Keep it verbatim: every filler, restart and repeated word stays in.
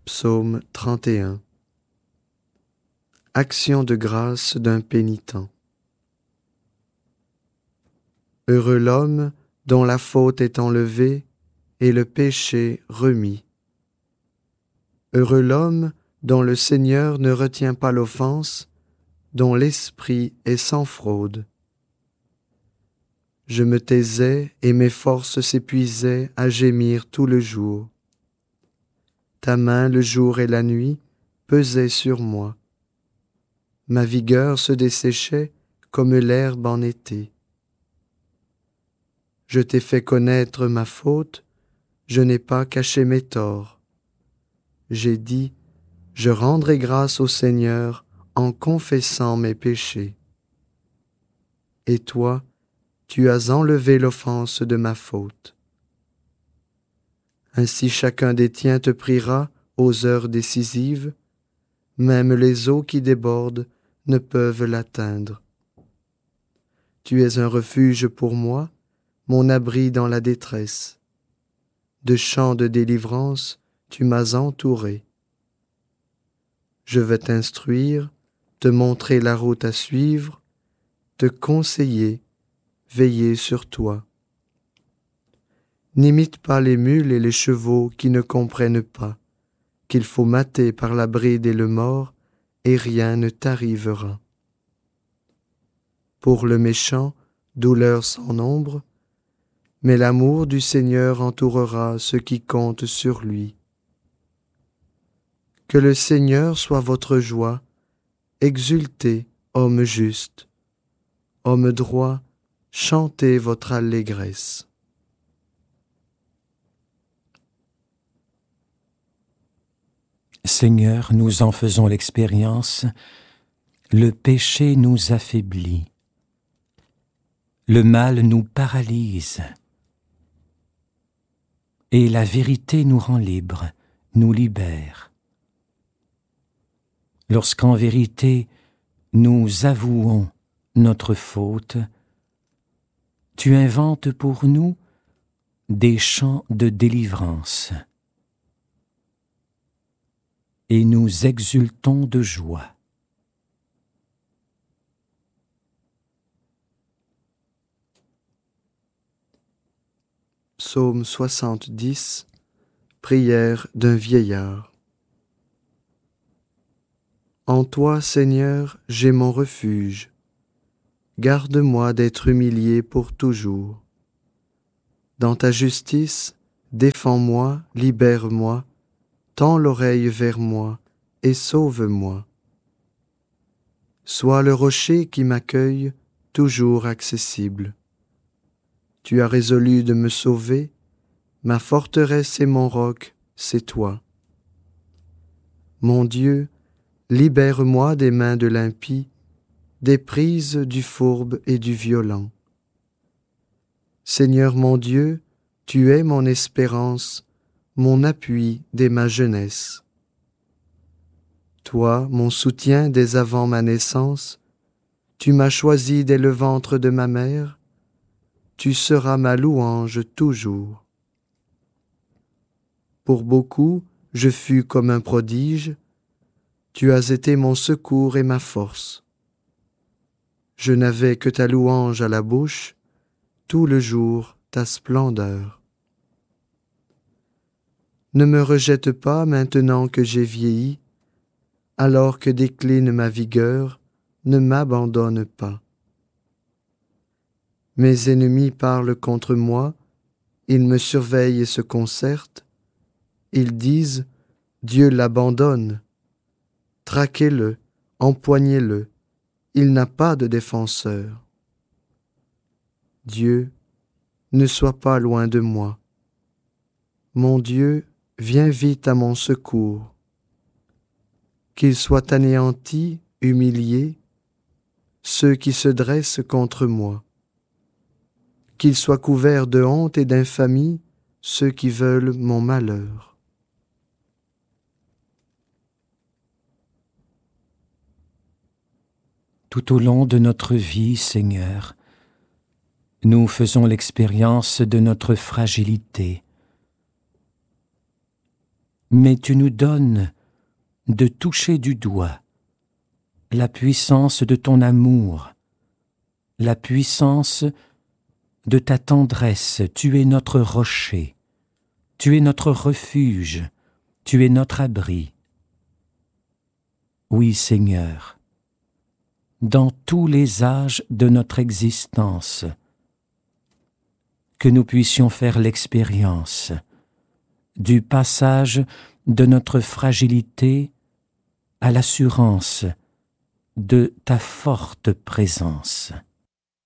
Psaume trente et un. Action de grâce d'un pénitent. Heureux l'homme dont la faute est enlevée et le péché remis. Heureux l'homme dont le Seigneur ne retient pas l'offense, dont l'esprit est sans fraude. Je me taisais et mes forces s'épuisaient à gémir tout le jour. Ta main, le jour et la nuit, pesait sur moi. Ma vigueur se desséchait comme l'herbe en été. Je t'ai fait connaître ma faute, je n'ai pas caché mes torts. J'ai dit, je rendrai grâce au Seigneur en confessant mes péchés. Et toi, tu as enlevé l'offense de ma faute. Ainsi chacun des tiens te priera aux heures décisives, même les eaux qui débordent ne peuvent l'atteindre. Tu es un refuge pour moi, mon abri dans la détresse. De chants de délivrance, tu m'as entouré. Je veux t'instruire, te montrer la route à suivre, te conseiller, veiller sur toi. N'imite pas les mules et les chevaux qui ne comprennent pas, qu'il faut mater par la bride et le mors, et rien ne t'arrivera. Pour le méchant, douleur sans nombre, mais l'amour du Seigneur entourera ceux qui comptent sur lui. Que le Seigneur soit votre joie, exultez, homme juste, homme droit, chantez votre allégresse. Seigneur, nous en faisons l'expérience, le péché nous affaiblit, le mal nous paralyse, et la vérité nous rend libres, nous libère. Lorsqu'en vérité nous avouons notre faute, tu inventes pour nous des chants de délivrance. Et nous exultons de joie. Psaume soixante-dix. Prière d'un vieillard. En toi, Seigneur, j'ai mon refuge. Garde-moi d'être humilié pour toujours. Dans ta justice, défends-moi, libère-moi, tends l'oreille vers moi et sauve-moi. Sois le rocher qui m'accueille, toujours accessible. Tu as résolu de me sauver, ma forteresse et mon roc, c'est toi. Mon Dieu, libère-moi des mains de l'impie, des prises du fourbe et du violent. Seigneur mon Dieu, tu es mon espérance, mon appui dès ma jeunesse. Toi, mon soutien dès avant ma naissance, tu m'as choisi dès le ventre de ma mère, tu seras ma louange toujours. Pour beaucoup, je fus comme un prodige, tu as été mon secours et ma force. Je n'avais que ta louange à la bouche, tout le jour ta splendeur. Ne me rejette pas maintenant que j'ai vieilli, alors que décline ma vigueur, ne m'abandonne pas. Mes ennemis parlent contre moi, ils me surveillent et se concertent, ils disent, Dieu l'abandonne. Traquez-le, empoignez-le, il n'a pas de défenseur. Dieu, ne sois pas loin de moi. Mon Dieu, viens vite à mon secours. Qu'ils soient anéantis, humiliés, ceux qui se dressent contre moi. Qu'ils soient couverts de honte et d'infamie, ceux qui veulent mon malheur. Tout au long de notre vie, Seigneur, nous faisons l'expérience de notre fragilité. mais tu nous donnes de toucher du doigt la puissance de ton amour, la puissance de ta tendresse. Tu es notre rocher, tu es notre refuge, tu es notre abri. Oui, Seigneur, dans tous les âges de notre existence, que nous puissions faire l'expérience du passage de notre fragilité à l'assurance de ta forte présence.